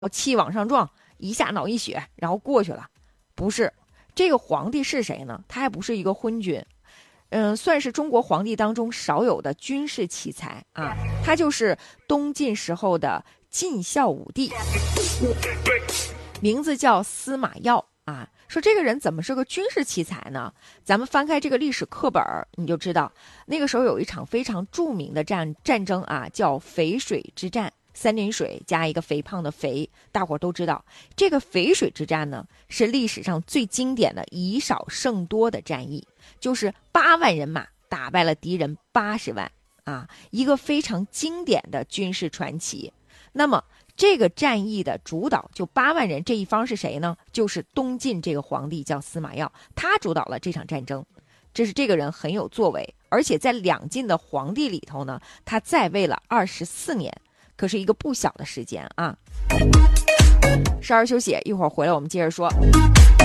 气往上撞，一下脑溢血，然后过去了。不是，这个皇帝是谁呢？他还不是一个昏君，算是中国皇帝当中少有的军事奇才啊。他就是东晋时候的晋孝武帝，名字叫司马曜啊。说这个人怎么是个军事奇才呢？咱们翻开这个历史课本，你就知道那个时候有一场非常著名的战争啊，叫淝水之战。三点水加一个肥胖的肥，大伙都知道这个淝水之战呢，是历史上最经典的以少胜多的战役，就是8万人马打败了敌人80万啊，一个非常经典的军事传奇。那么这个战役的主导就8万人这一方是谁呢？就是东晋这个皇帝叫司马曜，他主导了这场战争。这个人很有作为，而且在两晋的皇帝里头呢，他在位了24年，可是一个不小的时间啊。稍事休息，一会儿回来我们接着说。